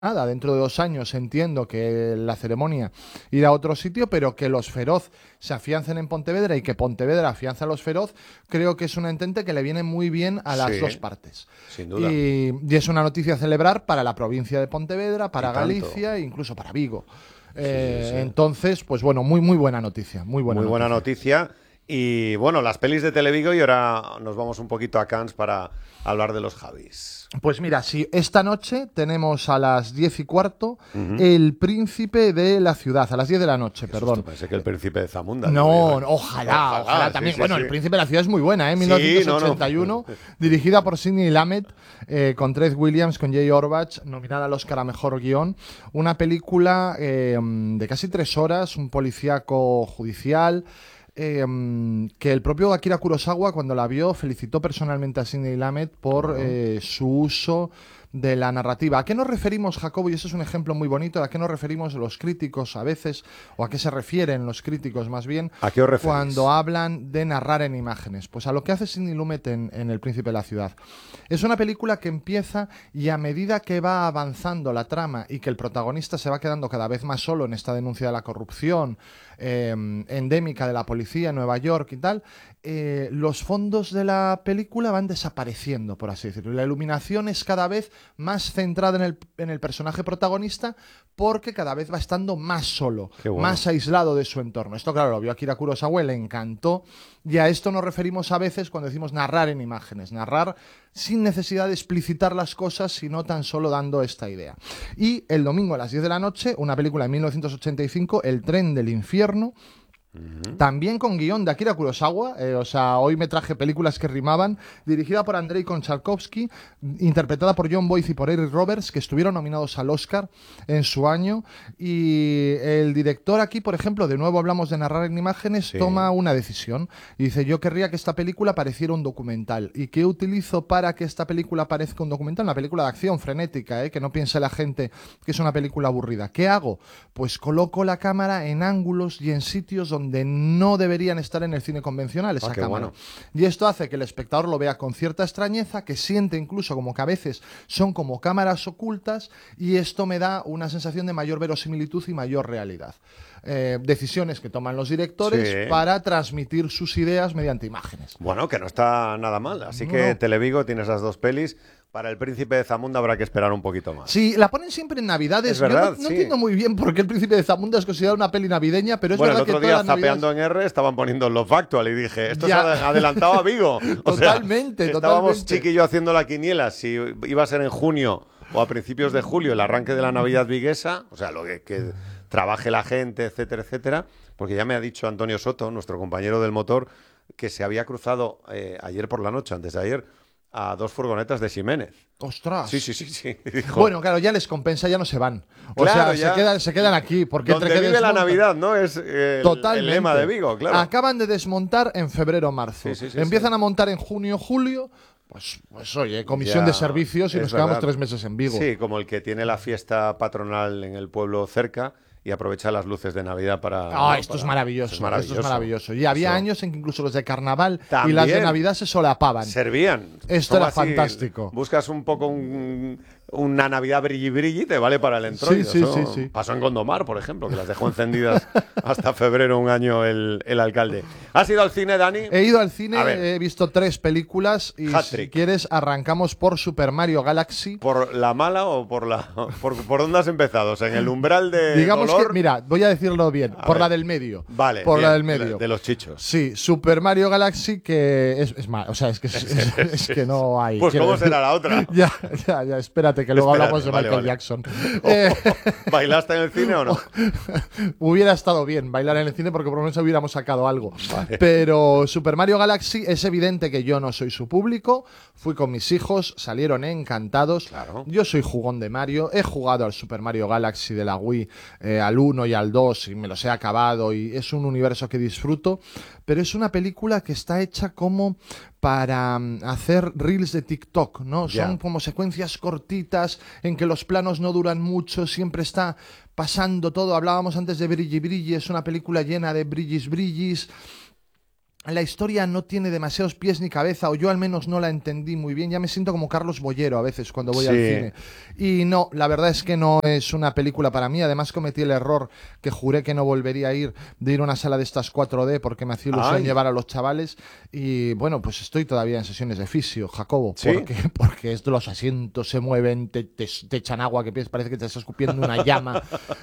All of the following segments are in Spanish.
nada, dentro de 2 años entiendo que la ceremonia irá a otro sitio, pero que los Feroz se afiancen en Pontevedra y que Pontevedra afianza a los Feroz, creo que es una entente que le viene muy bien a las dos Sí, partes. sin duda. Y es una noticia a celebrar para la provincia de Pontevedra, Y para tanto. Galicia e incluso para Vigo. Sí, sí, sí. Entonces, pues bueno, muy, muy buena noticia, muy buena Muy buena noticia. noticia. Y bueno, las pelis de Televigo y ahora nos vamos un poquito a Cannes para hablar de los Javis. Pues mira, si esta noche tenemos a las 10:15 Ujú. El Príncipe de la Ciudad, a las 10 de la noche, Qué perdón. susto, pensé que el príncipe de Zamunda. Digo No, yo, ojalá sí, también. sí, Bueno, sí. El Príncipe de la Ciudad es muy buena, ¿eh? Sí, no, no. 1981, dirigida por Sidney Lumet, con Trent Williams, con Jay Orbach, nominada al Oscar a Mejor Guión. Una película de casi 3 horas, un policíaco judicial, que el propio Akira Kurosawa, cuando la vio, felicitó personalmente a Sidney Lumet por su uso de la narrativa. ¿A qué nos referimos, Jacobo? Y ese es un ejemplo muy bonito. ¿A qué nos referimos los críticos a veces? ¿O a qué se refieren los críticos más bien? ¿A qué os referís? Cuando hablan de narrar en imágenes. Pues a lo que hace Sidney Lumet en El Príncipe de la Ciudad. Es una película que empieza y a medida que va avanzando la trama y que el protagonista se va quedando cada vez más solo en esta denuncia de la corrupción endémica de la policía en Nueva York y tal, los fondos de la película van desapareciendo, por así decirlo. La iluminación es cada vez más centrada en el personaje protagonista porque cada vez va estando más solo, Qué bueno. más aislado de su entorno. Esto, claro, lo vio Akira Kurosawa, le encantó, y a esto nos referimos a veces cuando decimos narrar en imágenes, narrar sin necesidad de explicitar las cosas, sino tan solo dando esta idea. Y el domingo a las 10 de la noche, una película de 1985, El tren del infierno, también con guión de Akira Kurosawa, o sea, hoy me traje películas que rimaban, dirigida por Andrei Konchalkovsky, interpretada por John Boyce y por Eric Roberts, que estuvieron nominados al Oscar en su año, y el director aquí, por ejemplo, de nuevo hablamos de narrar en imágenes, Sí. toma una decisión y dice: yo querría que esta película pareciera un documental. ¿Y qué utilizo para que esta película parezca un documental? Una película de acción frenética, que no piense la gente que es una película aburrida. ¿Qué hago? Pues coloco la cámara en ángulos y en sitios donde no deberían estar en el cine convencional, esa qué cámara. bueno. Y esto hace que el espectador lo vea con cierta extrañeza, que siente incluso como que a veces son como cámaras ocultas, y esto me da una sensación de mayor verosimilitud y mayor realidad. Decisiones que toman los directores Sí. para transmitir sus ideas mediante imágenes. Bueno, que no está nada mal. Así No, que no. Televigo tiene esas dos pelis. Para el príncipe de Zamunda habrá que esperar un poquito más. Sí, la ponen siempre en Navidades. Es verdad, Yo no sí. entiendo muy bien por qué El Príncipe de Zamunda es considerado una peli navideña, pero es Bueno, el verdad que otro todas día las Navidades... zapeando en R estaban poniendo Love Actual y dije, esto Ya. se ha adelantado a Vigo. O sea, Totalmente, estábamos totalmente. Chiqui y yo haciendo la quiniela si iba a ser en junio o a principios de julio el arranque de la Navidad viguesa, o sea, lo que trabaje la gente, etcétera, etcétera, porque ya me ha dicho Antonio Soto, nuestro compañero del motor, que se había cruzado ayer por la noche, antes de ayer, a 2 furgonetas de Ximénez. ¡Ostras! Sí. Dijo, Bueno, claro, ya les compensa, ya no se van. O Claro, sea, ya. se quedan aquí. Porque donde entre que vive la desmontan- Navidad, ¿no? Es el Totalmente. lema de Vigo, claro. Acaban de desmontar en febrero-marzo. Sí, Empiezan a montar en junio-julio. Pues oye, comisión Ya, de servicios y es nos quedamos verdad. 3 meses en Vigo. Sí, como el que tiene la fiesta patronal en el pueblo cerca y aprovecha las luces de Navidad para... Ah, ¿no? esto es para- maravilloso. Esto es maravilloso. Y había Eso. años en que incluso los de carnaval y También. las de Navidad se solapaban. Servían. Esto Toma era así, fantástico. Buscas un poco una Navidad brilli, te vale para el entroido. Sí, Eso sí. pasó en Gondomar, por ejemplo, que las dejó encendidas hasta febrero un año el alcalde. ¿Has ido al cine, Dani? He ido al cine, A ver. he visto 3 películas y si Hat-trick. quieres arrancamos por Super Mario Galaxy. ¿Por la mala o por la... por dónde has empezado? O sea, en el umbral de Digamos dolor... que, mira, voy a decirlo bien, A por ver. la del medio. Vale, por bien, la del medio. de los chichos. Sí, Super Mario Galaxy, que es mal, o sea, es que, es que no hay. Pues quiero ¿cómo decir. será la otra? Ya, espérate, que luego Espérate, hablamos de vale, Michael vale. Jackson. ¿Bailaste en el cine o no? Hubiera estado bien bailar en el cine porque por lo menos hubiéramos sacado algo. Pero Super Mario Galaxy es evidente que yo no soy su público. Fui con mis hijos, salieron encantados. Claro. Yo soy jugón de Mario, he jugado al Super Mario Galaxy de la Wii, al 1 y al 2 y me los he acabado y es un universo que disfruto, pero es una película que está hecha como para hacer reels de TikTok, ¿no? Ya. Son como secuencias cortitas en que los planos no duran mucho, siempre está pasando todo. Hablábamos antes de Brilli Brilli, es una película llena de brillis brillis. la historia no tiene demasiados pies ni cabeza, o yo al menos no la entendí muy bien. Ya me siento como Carlos Bollero a veces cuando voy al cine. Y no, la verdad es que no es una película para mí. Además cometí el error que juré que no volvería a ir, de ir a una sala de estas 4D porque me hacía ilusión llevar a los chavales. Y bueno, pues estoy todavía en sesiones de fisio, Jacobo. ¿Sí? Porque los asientos se mueven, te echan agua que parece que te estás escupiendo una llama.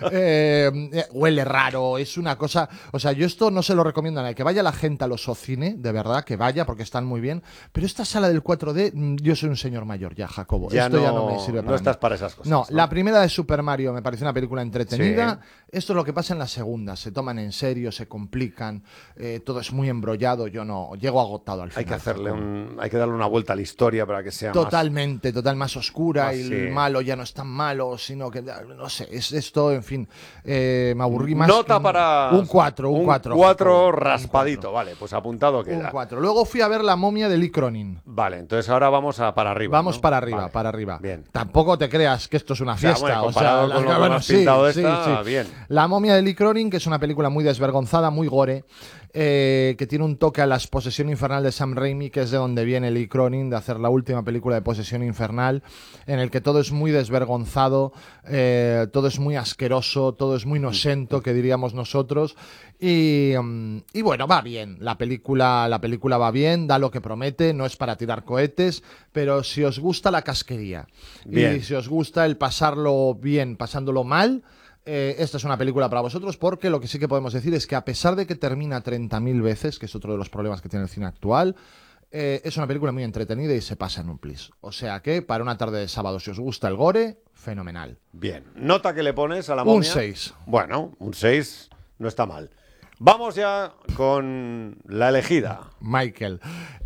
Huele raro, es una cosa... O sea, yo esto no se lo recomiendo a nadie. Que vaya la gente a los cine, de verdad, que vaya, porque están muy bien. Pero esta sala del 4D, yo soy un señor mayor ya, Jacobo. Ya Esto no, ya no me sirve para no estás mí. para esas cosas. No, la primera de Super Mario me pareció una película entretenida. Sí. Esto es lo que pasa en la segunda. Se toman en serio, se complican, todo es muy embrollado. Yo no, llego agotado al final. Hay que darle una vuelta a la historia para que sea totalmente más oscura, más, y sí. el malo ya no es tan malo, sino que, no sé, es esto, en fin, me aburrí más. Nota para... Un 4, un 4. 4 raspadito, vale, pues apuntado queda. Un 4. Luego fui a ver La momia de Lee Cronin. Vale, entonces ahora vamos para arriba. Vamos, ¿no? para arriba, vale. para arriba. Bien. Tampoco te creas que esto es una fiesta. Bueno, comparado con lo que has pintado esta, bien. La momia de Lee Cronin, que es una película muy desvergonzada, muy gore, que tiene un toque a la Posesión Infernal de Sam Raimi, que es de donde viene Lee Cronin, de hacer la última película de Posesión Infernal, en el que todo es muy desvergonzado, todo es muy asqueroso, todo es muy nosento, que diríamos nosotros. Y bueno, va bien, la película va bien, da lo que promete, no es para tirar cohetes, pero si os gusta la casquería bien. Y si os gusta el pasarlo bien, pasándolo mal, esta es una película para vosotros, porque lo que sí que podemos decir es que, a pesar de que termina 30.000 veces, que es otro de los problemas que tiene el cine actual, es una película muy entretenida y se pasa en un plis. O sea que, para una tarde de sábado, si os gusta el gore, fenomenal. Bien. ¿Nota que le pones a La momia? Un 6. Bueno, un 6 no está mal. Vamos ya con La elegida. Michael.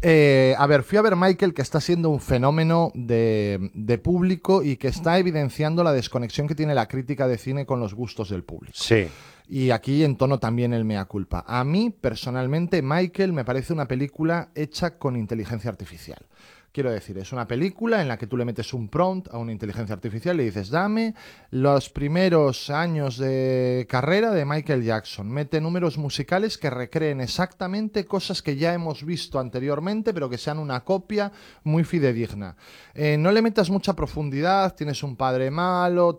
A ver, fui a ver Michael, que está siendo un fenómeno de público y que está evidenciando la desconexión que tiene la crítica de cine con los gustos del público. Sí. Y aquí entono también el mea culpa. A mí, personalmente, Michael me parece una película hecha con inteligencia artificial. Quiero decir, es una película en la que tú le metes un prompt a una inteligencia artificial y le dices, dame los primeros años de carrera de Michael Jackson. Mete números musicales que recreen exactamente cosas que ya hemos visto anteriormente, pero que sean una copia muy fidedigna. No le metas mucha profundidad, tienes un padre malo,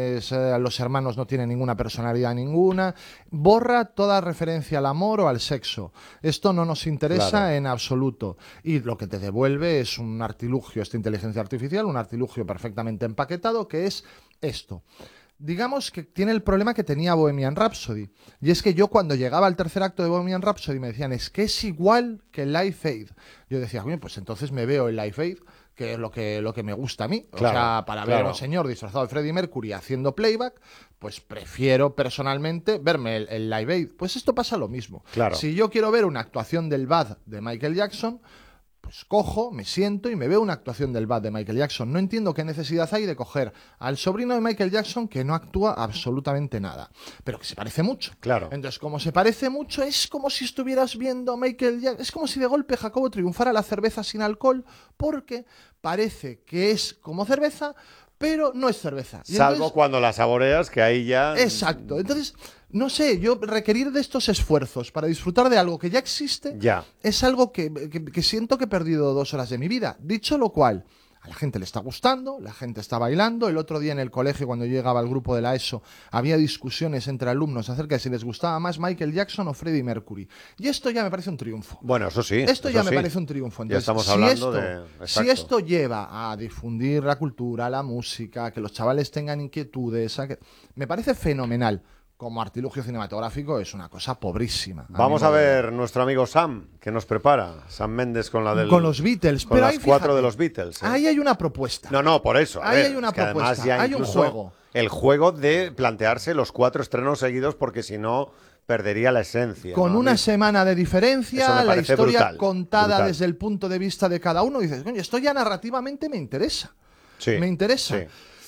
los hermanos no tienen ninguna personalidad ninguna. Borra toda referencia al amor o al sexo. Esto no nos interesa en absoluto. Y lo que te devuelve es un artilugio, esta inteligencia artificial, un artilugio perfectamente empaquetado, que es esto. Digamos que tiene el problema que tenía Bohemian Rhapsody, y es que yo, cuando llegaba al tercer acto de Bohemian Rhapsody, me decían, es que es igual que el Live Aid. Yo decía, bien, pues entonces me veo el Live Aid, que es lo que me gusta a mí. Claro, o sea, para ver a un señor disfrazado de Freddie Mercury haciendo playback, pues prefiero personalmente verme el Live Aid. Pues esto pasa lo mismo. Claro. Si yo quiero ver una actuación del Bad de Michael Jackson, pues cojo, me siento y me veo una actuación del Bad de Michael Jackson. No entiendo qué necesidad hay de coger al sobrino de Michael Jackson, que no actúa absolutamente nada, pero que se parece mucho. Claro. Entonces, como se parece mucho, es como si estuvieras viendo a Michael Jackson. Es como si de golpe, Jacobo, triunfara la cerveza sin alcohol, porque parece que es como cerveza, pero no es cerveza. Y Salvo entonces, cuando la saboreas, que ahí ya... Exacto. Entonces, no sé, yo requerir de estos esfuerzos para disfrutar de algo que ya existe, es algo que siento que he perdido 2 horas de mi vida. Dicho lo cual, a la gente le está gustando, la gente está bailando. El otro día en el colegio, cuando yo llegaba al grupo de la ESO, había discusiones entre alumnos acerca de si les gustaba más Michael Jackson o Freddie Mercury. Y esto ya me parece un triunfo. Bueno, eso sí. Esto ya me parece un triunfo. Entonces, ya estamos hablando si esto lleva a difundir la cultura, la música, que los chavales tengan inquietudes, me parece fenomenal. Como artilugio cinematográfico es una cosa pobrísima. Vamos a ver nuestro amigo Sam, que nos prepara. Sam Méndez con los Beatles. Con pero las 4 de los Beatles. Ahí hay una propuesta. No, por eso. Ahí hay una propuesta. Hay un juego. El juego de plantearse los 4 estrenos seguidos, porque si no perdería la esencia. Con una semana de diferencia, la historia contada brutal. desde el punto de vista de cada uno. Y dices, coño, esto ya narrativamente me interesa. Sí, me interesa. Sí.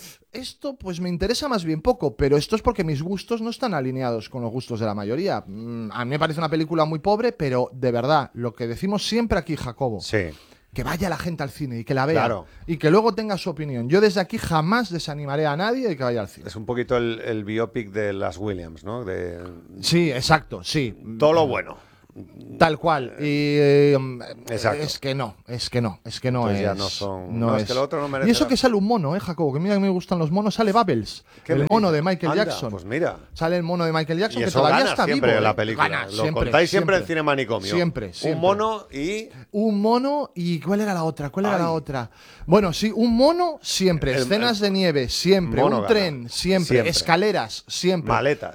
Esto pues me interesa más bien poco, pero esto es porque mis gustos no están alineados con los gustos de la mayoría. A mí me parece una película muy pobre, pero de verdad, lo que decimos siempre aquí, Jacobo, que vaya la gente al cine y que la vea y que luego tenga su opinión. Yo desde aquí jamás desanimaré a nadie de que vaya al cine. Es un poquito el biopic de las Williams, ¿no? Sí, exacto, sí. Todo lo bueno. Tal cual. Y Exacto. es que no Pues es. ya no son- no no, es que lo otro no merece Y eso la- que sale un mono, Jacobo, que mira que me gustan los monos, sale Bubbles, ¿Qué el me mono dices? de Michael Anda, Jackson. Pues mira. Sale el mono de Michael Jackson Y que eso todavía gana está siempre vivo. en la película. Gana, Lo siempre, contáis siempre en siempre. Cine Manicomio. Siempre. Un mono y... Un mono y ¿cuál era la otra? Ay. Bueno, sí, un mono siempre, El- escenas de nieve siempre, mono un gana. tren siempre, Siempre. escaleras siempre.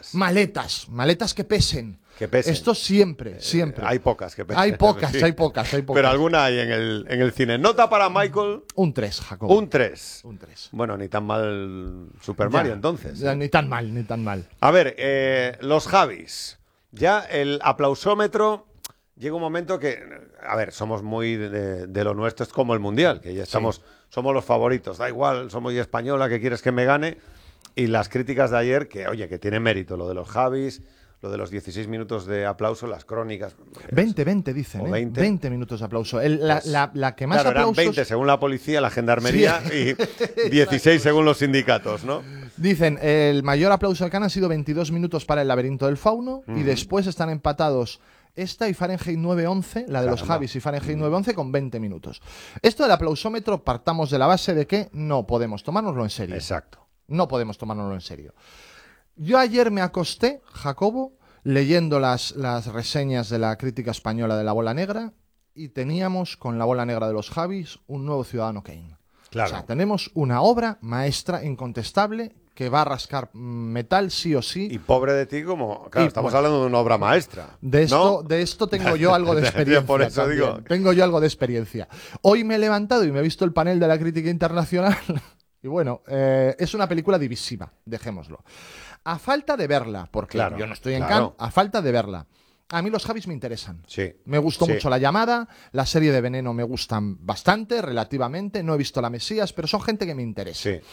Maletas que pesen. Que pesen. Esto siempre. Hay pocas que Hay pocas, Sí. hay pocas. Pero alguna hay en el cine. Nota para Michael, Un 3, Jacobo. un 3. Un 3. Bueno, ni tan mal Super Ya, Mario entonces. ya, ni tan mal. A ver, los Javis. Ya el aplausómetro llega un momento que, a ver, somos muy de lo nuestro, es como el Mundial, que ya estamos, somos los favoritos. Da igual, somos española, que quieres que me gane. Y las críticas de ayer, que oye, que tiene mérito, lo de los Javis, lo de los 16 minutos de aplauso, las crónicas. 20 dicen, O 20. 20. 20 minutos de aplauso. La que más Claro, eran aplausos 20 según la policía, la gendarmería y 16 según los sindicatos, ¿no? dicen, el mayor aplauso de Cannes ha sido 22 minutos para El laberinto del fauno y después están empatados esta y Fahrenheit 911, la de los Caramba. Javis y Fahrenheit 911 con 20 minutos. Esto del aplausómetro partamos de la base de que no podemos tomárnoslo en serio. Exacto. No podemos tomárnoslo en serio. Yo ayer me acosté, Jacobo, leyendo las reseñas de la crítica española de La Bola Negra y teníamos con La Bola Negra de los Javis un nuevo Ciudadano Kane. Claro. O sea, tenemos una obra maestra incontestable que va a rascar metal sí o sí. Y pobre de ti, como, claro, Y, estamos bueno, hablando de una obra maestra. De esto, ¿no? de esto tengo yo algo de experiencia. Por eso también. digo. Tengo yo algo de experiencia. Hoy me he levantado y me he visto el panel de la crítica internacional. Y bueno, es una película divisiva, dejémoslo. A falta de verla, porque Claro, yo no estoy en claro. Cannes, a falta de verla. A mí los Javis me interesan. Sí. Me gustó Sí. mucho La Llamada, la serie de Veneno me gustan bastante, relativamente. No he visto La Mesías, pero son gente que me interesa. Sí.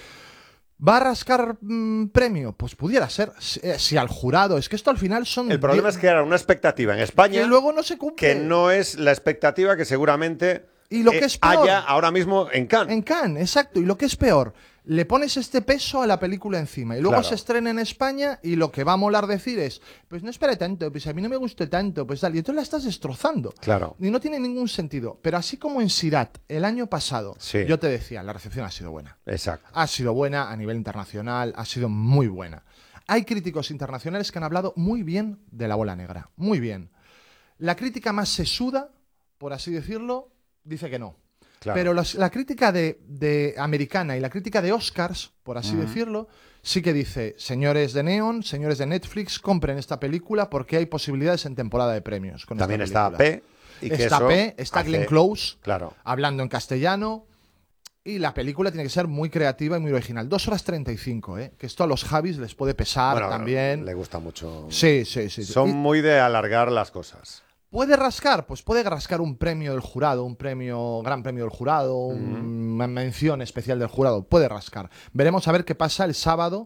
¿Va a rascar premio? Pues pudiera ser. Si al jurado, es que esto al final son... El problema es que era una expectativa en España que luego no se cumple. que no es la expectativa que seguramente Y lo que es peor, haya ahora mismo en Cannes. En Cannes, exacto. Y lo que es peor, le pones este peso a la película encima y luego Claro. se estrena en España y lo que va a molar decir es, pues no espere tanto, pues a mí no me gustó tanto, pues tal. Y entonces la estás destrozando. Claro. Y no tiene ningún sentido. Pero así como en Sirat, el año pasado, Sí. yo te decía, la recepción ha sido buena. Exacto. Ha sido buena a nivel internacional, ha sido muy buena. Hay críticos internacionales que han hablado muy bien de La Bola Negra. Muy bien. La crítica más sesuda, por así decirlo, dice que no. Claro. Pero la crítica de americana y la crítica de Oscars, por así decirlo, sí que dice, señores de Neon, señores de Netflix, compren esta película porque hay posibilidades en temporada de premios. Con También esta está película. P. Y que Está eso P, está hace- Glenn Close, Claro. hablando en castellano. Y la película tiene que ser muy creativa y muy original. 2 horas 35, ¿eh? Que esto a los Javis les puede pesar Bueno, también. le gusta mucho. Sí. Son Y muy de alargar las cosas. ¿puede rascar? Pues puede rascar un premio del jurado, gran premio del jurado, una mención especial del jurado. Puede rascar. Veremos a ver qué pasa el sábado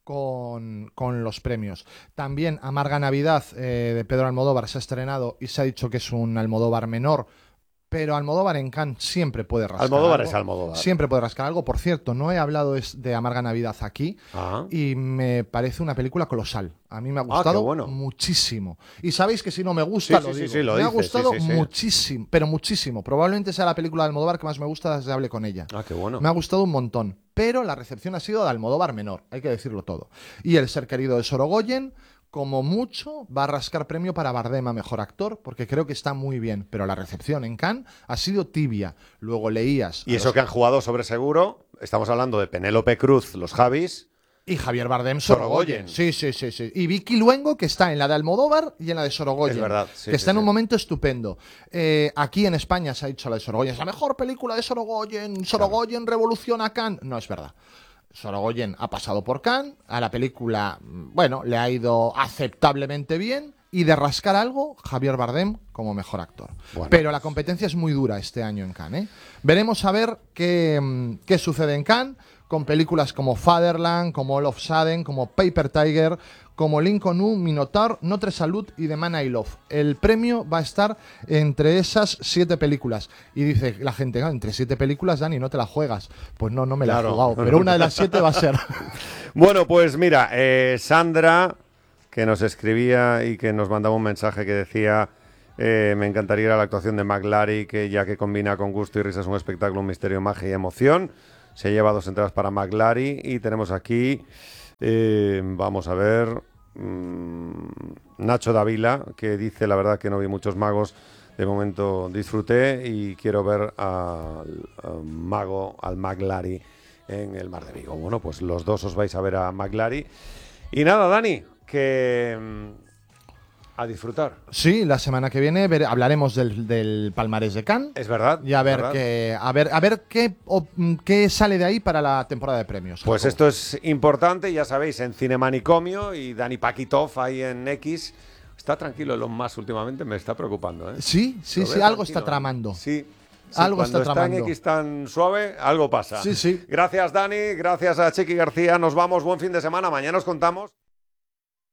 con los premios. También Amarga Navidad de Pedro Almodóvar se ha estrenado y se ha dicho que es un Almodóvar menor. Pero Almodóvar en Cannes siempre puede rascar Almodóvar algo. es Almodóvar. Siempre puede rascar algo. Por cierto, no he hablado de Amarga Navidad aquí Ah. y me parece una película colosal. A mí me ha gustado qué bueno. muchísimo. Y sabéis que si no me gusta, Sí, lo sí, digo. sí, lo me ha dices, gustado sí, sí, sí. muchísimo, pero muchísimo. Probablemente sea la película de Almodóvar que más me gusta desde que hablé con ella. Ah, qué bueno. Me ha gustado un montón. Pero la recepción ha sido de Almodóvar menor, hay que decirlo todo. Y El ser querido de Sorogoyen, como mucho, va a rascar premio para Bardem a Mejor Actor, porque creo que está muy bien. Pero la recepción en Cannes ha sido tibia. Luego leías... Y eso que han jugado sobre seguro, estamos hablando de Penélope Cruz, los Javis. Y Javier Bardem, Sorogoyen. Sorogoyen. Sí. Y Vicky Luengo, que está en la de Almodóvar y en la de Sorogoyen. Es verdad, sí, que está sí, en un sí. momento estupendo. Aquí en España se ha dicho la de Sorogoyen. Es la mejor película de Sorogoyen. Sorogoyen revoluciona Cannes. No es verdad. Sorogoyen ha pasado por Cannes. A la película, bueno, le ha ido aceptablemente bien. Y de rascar algo, Javier Bardem como mejor actor. Bueno. Pero la competencia es muy dura este año en Cannes, ¿eh? Veremos a ver qué sucede en Cannes con películas como Fatherland, como All of Sudden, como Paper Tiger, como Lincoln U, Minotaur, Notre Salud y The Man I Love. El premio va a estar entre esas 7 películas. Y dice la gente, entre 7 películas, Dani, no te la juegas. Pues no me la he Claro. jugado, pero una de las 7 va a ser. Bueno, pues mira, Sandra, que nos escribía y que nos mandaba un mensaje que decía: me encantaría ir a la actuación de McLary, que ya que combina con gusto y risas un espectáculo, un misterio, magia y emoción. Se lleva 2 entradas para McLary. Y tenemos aquí, vamos a ver, Nacho Davila, que dice: la verdad que no vi muchos magos, de momento disfruté y quiero ver al McLary en el Mar de Vigo. Bueno, pues los dos os vais a ver a McLary. Y nada, Dani, que a disfrutar. Sí, la semana que viene hablaremos del palmarés de Cannes. Es verdad. Y a ver qué sale de ahí para la temporada de premios. Pues Jacobo. esto es importante, ya sabéis, en Cinemanicomio, y Dani Pakitov ahí en X. Está tranquilo Elon Musk últimamente, me está preocupando, ¿eh? Sí, algo está tramando. Sí. Algo cuando está tramando. en X tan suave, algo pasa. Sí. Gracias, Dani. Gracias a Chequi García. Nos vamos. Buen fin de semana. Mañana os contamos.